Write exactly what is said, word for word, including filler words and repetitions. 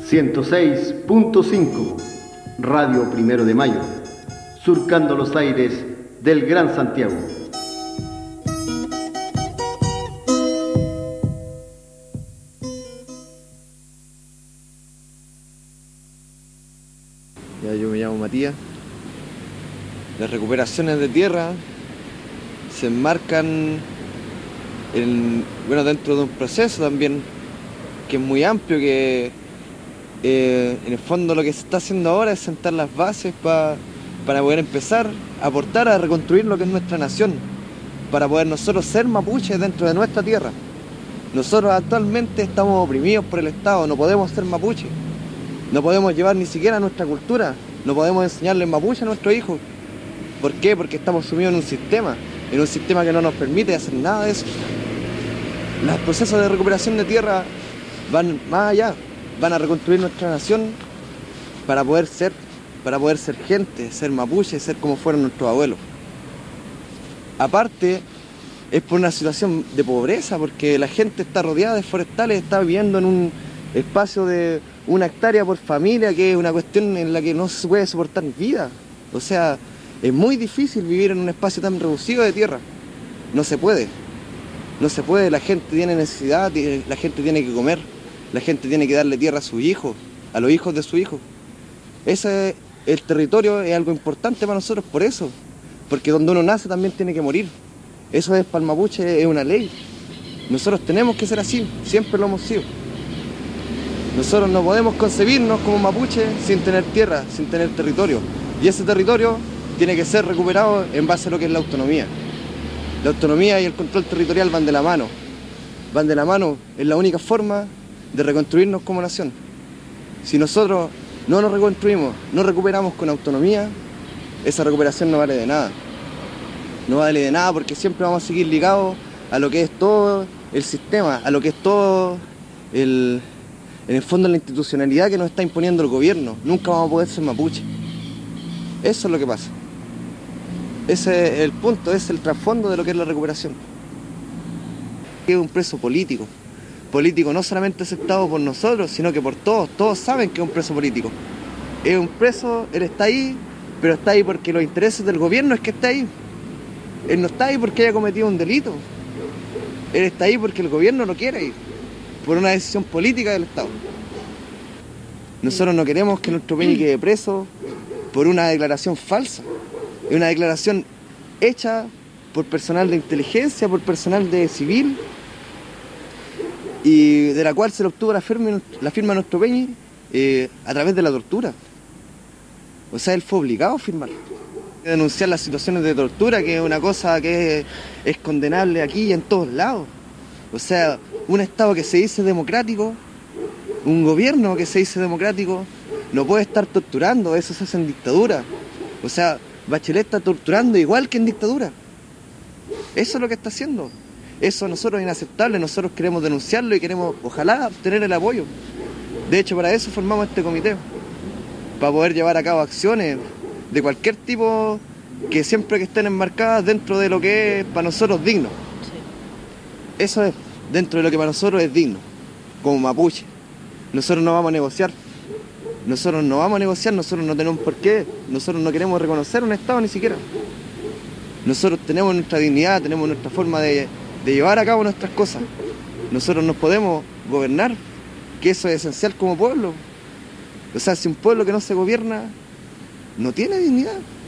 ciento seis punto cinco, Radio Primero de Mayo, surcando los aires del Gran Santiago. Ya, yo me llamo Matías. Las recuperaciones de tierra se enmarcan en, bueno, dentro de un proceso también que es muy amplio, que eh, en el fondo lo que se está haciendo ahora es sentar las bases pa, para poder empezar a aportar a reconstruir lo que es nuestra nación, para poder nosotros ser mapuches dentro de nuestra tierra. Nosotros actualmente estamos oprimidos por el Estado, no podemos ser mapuches, no podemos llevar ni siquiera nuestra cultura, no podemos enseñarle mapuche a nuestros hijos. ¿Por qué? Porque estamos sumidos en un sistema, en un sistema que no nos permite hacer nada de eso. Los procesos de recuperación de tierra van más allá, van a reconstruir nuestra nación para poder ser, para poder ser gente, ser mapuche, ser como fueron nuestros abuelos. Aparte, es por una situación de pobreza, porque la gente está rodeada de forestales, está viviendo en un espacio de una hectárea por familia, que es una cuestión en la que no se puede soportar vida. O sea, es muy difícil vivir en un espacio tan reducido de tierra. No se puede. No se puede, la gente tiene necesidad, la gente tiene que comer, la gente tiene que darle tierra a sus hijos, a los hijos de sus hijos. Ese, el territorio es algo importante para nosotros por eso, porque donde uno nace también tiene que morir. Eso es para el mapuche, es una ley. Nosotros tenemos que ser así, siempre lo hemos sido. Nosotros no podemos concebirnos como mapuche sin tener tierra, sin tener territorio. Y ese territorio tiene que ser recuperado en base a lo que es la autonomía. La autonomía y el control territorial van de la mano. Van de la mano, es la única forma de reconstruirnos como nación. Si nosotros no nos reconstruimos, no recuperamos con autonomía, esa recuperación no vale de nada. No vale de nada porque siempre vamos a seguir ligados a lo que es todo el sistema, a lo que es todo el, en el fondo la institucionalidad que nos está imponiendo el gobierno. Nunca vamos a poder ser mapuche. Eso es lo que pasa. Ese es el punto, ese es el trasfondo de lo que es la recuperación. Es un preso político. Político no solamente aceptado por nosotros, sino que por todos. Todos saben que es un preso político. Es un preso, él está ahí, pero está ahí porque los intereses del gobierno es que está ahí. Él no está ahí porque haya cometido un delito. Él está ahí porque el gobierno lo quiere ir, por una decisión política del Estado. Nosotros no queremos que nuestro peñi quede preso por una declaración falsa. Es una declaración hecha por personal de inteligencia, por personal de civil, y de la cual se le obtuvo la firma, la firma de nuestro peñi eh, a través de la tortura. O sea, él fue obligado a firmar. Denunciar las situaciones de tortura, que es una cosa que es, es condenable aquí y en todos lados. O sea, un Estado que se dice democrático, un gobierno que se dice democrático, no puede estar torturando, eso se hace en dictadura. O sea, Bachelet está torturando igual que en dictadura. Eso es lo que está haciendo. Eso a nosotros es inaceptable, nosotros queremos denunciarlo y queremos, ojalá, obtener el apoyo. De hecho, para eso formamos este comité, para poder llevar a cabo acciones de cualquier tipo que siempre que estén enmarcadas dentro de lo que es para nosotros digno. Sí. Eso es, dentro de lo que para nosotros es digno, como mapuche. Nosotros no vamos a negociar. Nosotros no vamos a negociar, nosotros no tenemos por qué, nosotros no queremos reconocer un Estado ni siquiera. Nosotros tenemos nuestra dignidad, tenemos nuestra forma de, de llevar a cabo nuestras cosas. Nosotros nos podemos gobernar, que eso es esencial como pueblo. O sea, si un pueblo que no se gobierna, no tiene dignidad.